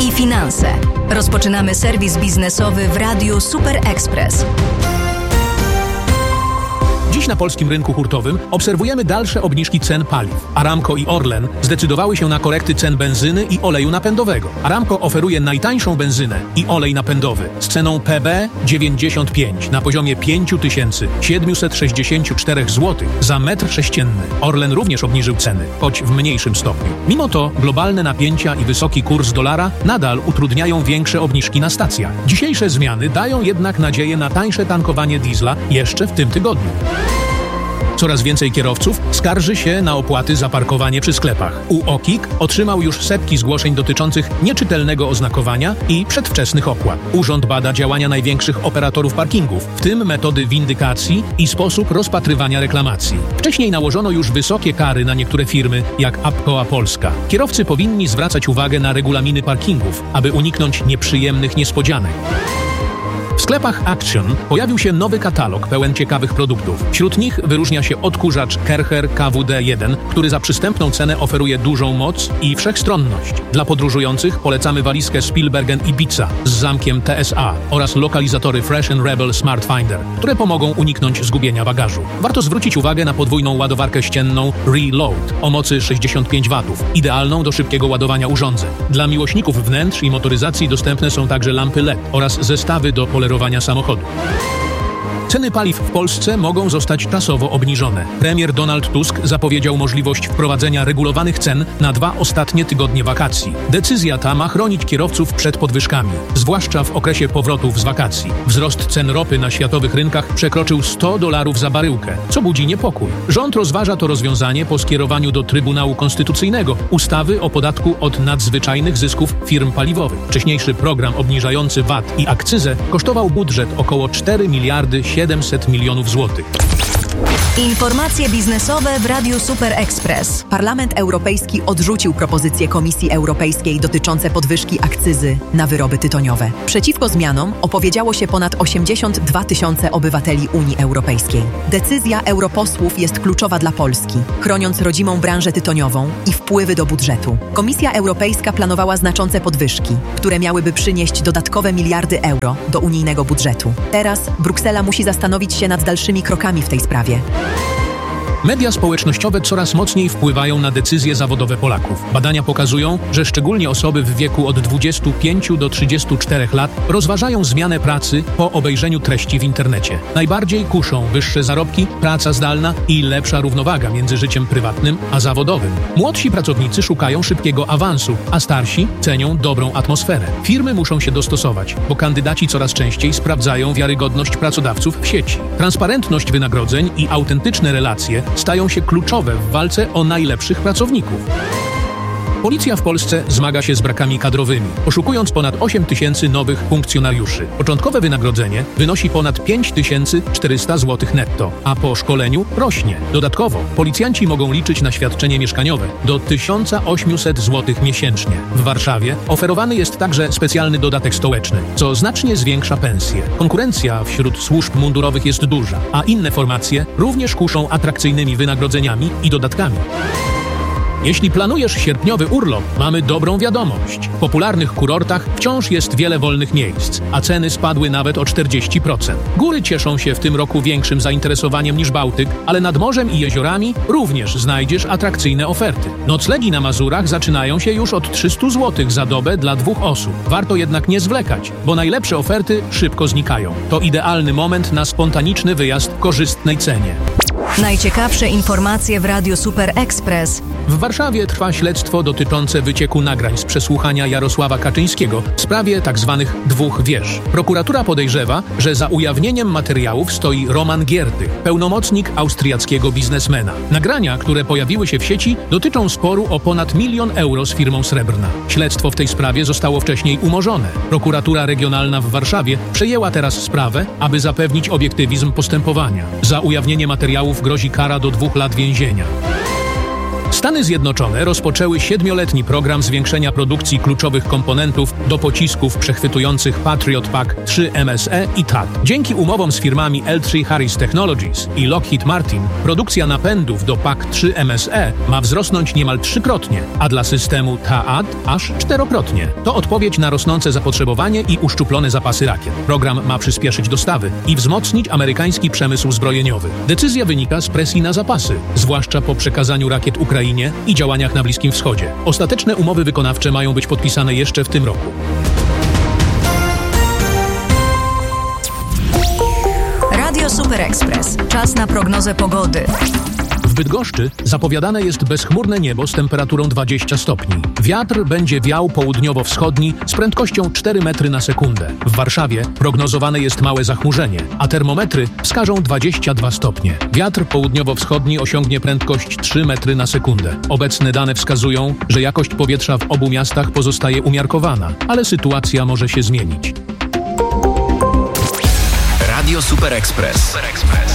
i finanse. Rozpoczynamy serwis biznesowy w Radiu Super Express. Dziś na polskim rynku hurtowym obserwujemy dalsze obniżki cen paliw. Aramco i Orlen zdecydowały się na korekty cen benzyny i oleju napędowego. Aramco oferuje najtańszą benzynę i olej napędowy z ceną PB 95 na poziomie 5764 zł za metr sześcienny. Orlen również obniżył ceny, choć w mniejszym stopniu. Mimo to globalne napięcia i wysoki kurs dolara nadal utrudniają większe obniżki na stacjach. Dzisiejsze zmiany dają jednak nadzieję na tańsze tankowanie diesla jeszcze w tym tygodniu. Coraz więcej kierowców skarży się na opłaty za parkowanie przy sklepach. UOKiK otrzymał już setki zgłoszeń dotyczących nieczytelnego oznakowania i przedwczesnych opłat. Urząd bada działania największych operatorów parkingów, w tym metody windykacji i sposób rozpatrywania reklamacji. Wcześniej nałożono już wysokie kary na niektóre firmy, jak Apkoa Polska. Kierowcy powinni zwracać uwagę na regulaminy parkingów, aby uniknąć nieprzyjemnych niespodzianek. W sklepach Action pojawił się nowy katalog pełen ciekawych produktów. Wśród nich wyróżnia się odkurzacz Kercher KWD-1, który za przystępną cenę oferuje dużą moc i wszechstronność. Dla podróżujących polecamy walizkę Spielbergen Ibiza z zamkiem TSA oraz lokalizatory Fresh & Rebel Smart Finder, które pomogą uniknąć zgubienia bagażu. Warto zwrócić uwagę na podwójną ładowarkę ścienną Reload o mocy 65 W, idealną do szybkiego ładowania urządzeń. Dla miłośników wnętrz i motoryzacji dostępne są także lampy LED oraz zestawy do polerowania samochodu. Ceny paliw w Polsce mogą zostać czasowo obniżone. Premier Donald Tusk zapowiedział możliwość wprowadzenia regulowanych cen na 2 ostatnie tygodnie wakacji. Decyzja ta ma chronić kierowców przed podwyżkami, zwłaszcza w okresie powrotów z wakacji. Wzrost cen ropy na światowych rynkach przekroczył $100 za baryłkę, co budzi niepokój. Rząd rozważa to rozwiązanie po skierowaniu do Trybunału Konstytucyjnego ustawy o podatku od nadzwyczajnych zysków firm paliwowych. Wcześniejszy program obniżający VAT i akcyzę kosztował budżet około 4 miliardy 700 milionów złotych. Informacje biznesowe w Radiu Super Express. Parlament Europejski odrzucił propozycje Komisji Europejskiej dotyczące podwyżki akcyzy na wyroby tytoniowe. Przeciwko zmianom opowiedziało się ponad 82 tysiące obywateli Unii Europejskiej. Decyzja europosłów jest kluczowa dla Polski, chroniąc rodzimą branżę tytoniową i wpływy do budżetu. Komisja Europejska planowała znaczące podwyżki, które miałyby przynieść dodatkowe miliardy euro do unijnego budżetu. Teraz Bruksela musi zastanowić się nad dalszymi krokami w tej sprawie. Media społecznościowe coraz mocniej wpływają na decyzje zawodowe Polaków. Badania pokazują, że szczególnie osoby w wieku od 25 do 34 lat rozważają zmianę pracy po obejrzeniu treści w internecie. Najbardziej kuszą wyższe zarobki, praca zdalna i lepsza równowaga między życiem prywatnym a zawodowym. Młodsi pracownicy szukają szybkiego awansu, a starsi cenią dobrą atmosferę. Firmy muszą się dostosować, bo kandydaci coraz częściej sprawdzają wiarygodność pracodawców w sieci. Transparentność wynagrodzeń i autentyczne relacje stają się kluczowe w walce o najlepszych pracowników. Policja w Polsce zmaga się z brakami kadrowymi, poszukując ponad 8 tysięcy nowych funkcjonariuszy. Początkowe wynagrodzenie wynosi ponad 5400 zł netto, a po szkoleniu rośnie. Dodatkowo policjanci mogą liczyć na świadczenie mieszkaniowe do 1800 zł miesięcznie. W Warszawie oferowany jest także specjalny dodatek stołeczny, co znacznie zwiększa pensje. Konkurencja wśród służb mundurowych jest duża, a inne formacje również kuszą atrakcyjnymi wynagrodzeniami i dodatkami. Jeśli planujesz sierpniowy urlop, mamy dobrą wiadomość. W popularnych kurortach wciąż jest wiele wolnych miejsc, a ceny spadły nawet o 40%. Góry cieszą się w tym roku większym zainteresowaniem niż Bałtyk, ale nad morzem i jeziorami również znajdziesz atrakcyjne oferty. Noclegi na Mazurach zaczynają się już od 300 zł za dobę dla 2 osób. Warto jednak nie zwlekać, bo najlepsze oferty szybko znikają. To idealny moment na spontaniczny wyjazd w korzystnej cenie. Najciekawsze informacje w Radiu Super Express. W Warszawie trwa śledztwo dotyczące wycieku nagrań z przesłuchania Jarosława Kaczyńskiego w sprawie tzw. 2 wież. Prokuratura podejrzewa, że za ujawnieniem materiałów stoi Roman Giertych, pełnomocnik austriackiego biznesmena. Nagrania, które pojawiły się w sieci, dotyczą sporu o ponad 1 000 000 euro z firmą Srebrna. Śledztwo w tej sprawie zostało wcześniej umorzone. Prokuratura Regionalna w Warszawie przejęła teraz sprawę, aby zapewnić obiektywizm postępowania. Za ujawnienie materiałów grozi kara do 2 lat więzienia. Stany Zjednoczone rozpoczęły 7-letni program zwiększenia produkcji kluczowych komponentów do pocisków przechwytujących Patriot PAC-3 MSE i THAAD. Dzięki umowom z firmami L3Harris Technologies i Lockheed Martin produkcja napędów do PAC-3 MSE ma wzrosnąć niemal 3-krotnie, a dla systemu THAAD aż 4-krotnie. To odpowiedź na rosnące zapotrzebowanie i uszczuplone zapasy rakiet. Program ma przyspieszyć dostawy i wzmocnić amerykański przemysł zbrojeniowy. Decyzja wynika z presji na zapasy, zwłaszcza po przekazaniu rakiet Ukrainie i działaniach na Bliskim Wschodzie. Ostateczne umowy wykonawcze mają być podpisane jeszcze w tym roku. Radio Super Express. Czas na prognozę pogody. W Bydgoszczy zapowiadane jest bezchmurne niebo z temperaturą 20 stopni. Wiatr będzie wiał południowo-wschodni z prędkością 4 metry na sekundę. W Warszawie prognozowane jest małe zachmurzenie, a termometry wskażą 22 stopnie. Wiatr południowo-wschodni osiągnie prędkość 3 metry na sekundę. Obecne dane wskazują, że jakość powietrza w obu miastach pozostaje umiarkowana, ale sytuacja może się zmienić. Radio Super Express.